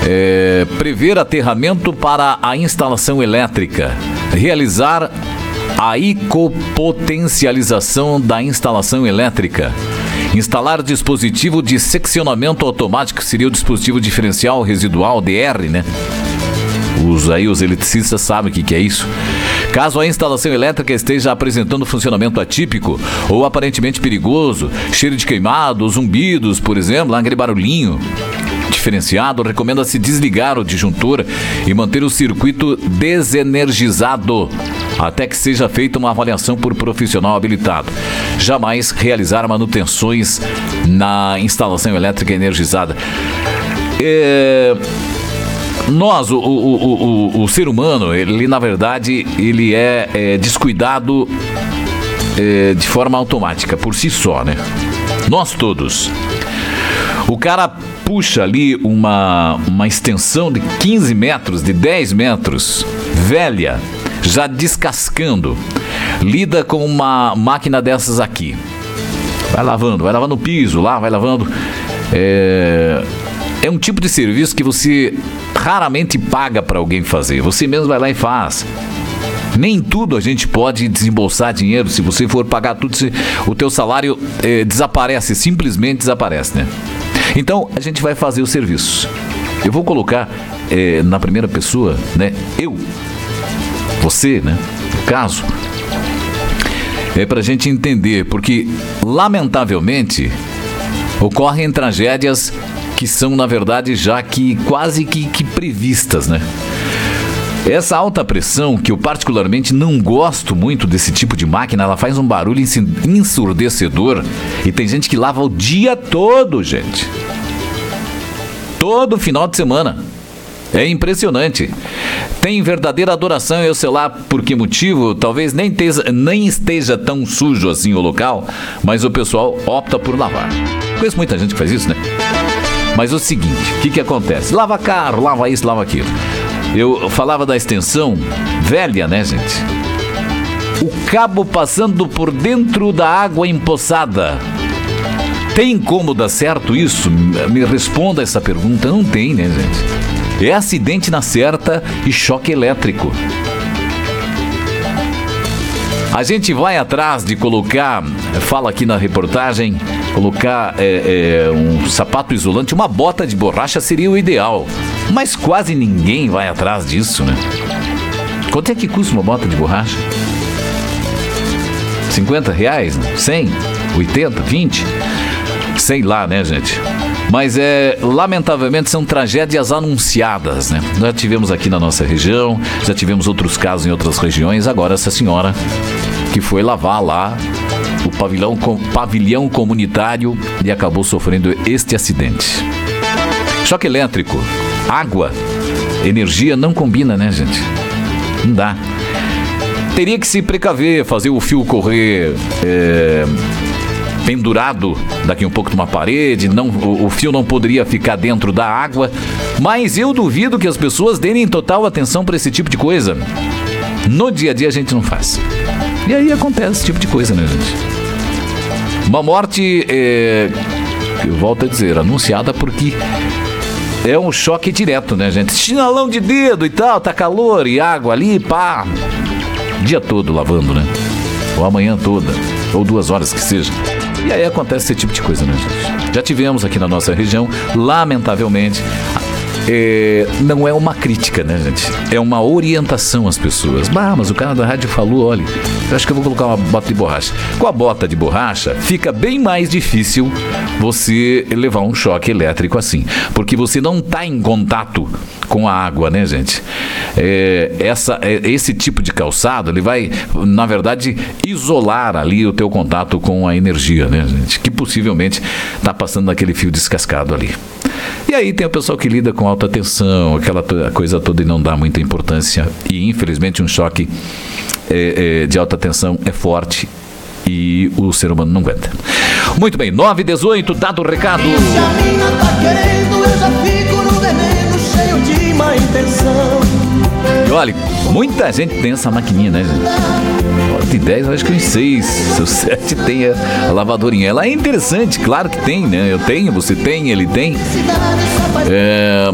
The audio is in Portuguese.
Prever aterramento para a instalação elétrica. Realizar a ecopotencialização da instalação elétrica. Instalar dispositivo de seccionamento automático, seria o dispositivo diferencial residual, DR, né? Os eletricistas sabem o que é isso. Caso a instalação elétrica esteja apresentando funcionamento atípico ou aparentemente perigoso, cheiro de queimado, zumbidos, por exemplo, aquele barulhinho diferenciado, recomenda-se desligar o disjuntor e manter o circuito desenergizado até que seja feita uma avaliação por profissional habilitado. Jamais realizar manutenções na instalação elétrica energizada. Nós, o ser humano, ele na verdade, ele é descuidado de forma automática, por si só, né? Nós todos. O cara puxa ali uma extensão de 15 metros, de 10 metros, velha, já descascando. Lida com uma máquina dessas aqui. Vai lavando o piso lá, vai lavando. É um tipo de serviço que você raramente paga para alguém fazer. Você mesmo vai lá e faz. Nem tudo a gente pode desembolsar dinheiro. Se você for pagar tudo, o teu salário desaparece, simplesmente desaparece, né? Então, a gente vai fazer o serviço. Eu vou colocar na primeira pessoa, né? Eu, você, né? No caso, pra gente entender, porque, lamentavelmente, ocorrem tragédias que são, na verdade, já que quase que previstas, né? Essa alta pressão, que eu particularmente não gosto muito desse tipo de máquina, ela faz um barulho ensurdecedor e tem gente que lava o dia todo, gente. Todo final de semana. É impressionante. Tem verdadeira adoração, eu sei lá por que motivo, talvez nem esteja tão sujo assim o local, mas o pessoal opta por lavar. Conheço muita gente que faz isso, né? Mas o seguinte, o que acontece? Lava carro, lava isso, lava aquilo. Eu falava da extensão velha, né, gente? O cabo passando por dentro da água empoçada. Tem como dar certo isso? Me responda essa pergunta. Não tem, né, gente? É acidente na certa e choque elétrico. A gente vai atrás de colocar, fala aqui na reportagem, colocar um sapato isolante, uma bota de borracha seria o ideal. Mas quase ninguém vai atrás disso, né? Quanto é que custa uma bota de borracha? R$50? 100? 80? 20? Sei lá, né, gente? Mas lamentavelmente são tragédias anunciadas, né? Já tivemos aqui na nossa região, já tivemos outros casos em outras regiões. Agora essa senhora que foi lavar lá o pavilhão comunitário e acabou sofrendo este acidente. Choque elétrico, água, energia não combina, né, gente? Não dá. Teria que se precaver, fazer o fio correr pendurado daqui um pouco de uma parede, o fio não poderia ficar dentro da água, mas eu duvido que as pessoas deem total atenção para esse tipo de coisa. No dia a dia a gente não faz. E aí acontece esse tipo de coisa, né, gente? Uma morte, eu volto a dizer, anunciada porque é um choque direto, né, gente? Chinelão de dedo e tal, tá calor e água ali, pá. Dia todo lavando, né? Ou a manhã toda, ou 2 horas que seja. E aí acontece esse tipo de coisa, né, gente? Já tivemos aqui na nossa região, lamentavelmente, não é uma crítica, né, gente? É uma orientação às pessoas. Mas o cara da rádio falou, olha, eu acho que eu vou colocar uma bota de borracha. Com a bota de borracha, fica bem mais difícil você levar um choque elétrico assim, porque você não está em contato com a água, né, gente? Esse tipo de calçado, ele vai, na verdade, isolar ali o teu contato com a energia, né, gente? Que possivelmente está passando naquele fio descascado ali. E aí tem o pessoal que lida com alta tensão, aquela coisa toda e não dá muita importância. E infelizmente um choque de alta tensão é forte e o ser humano não aguenta. Muito bem, 9h18, dado o recado. Se a mina tá querendo, eu já fico no veneno, cheio de má intenção. E olha, muita gente tem essa maquininha, né, gente? De 10, eu acho que uns 6 ou 7 tem a lavadorinha. Ela é interessante, claro que tem, né? Eu tenho, você tem, ele tem.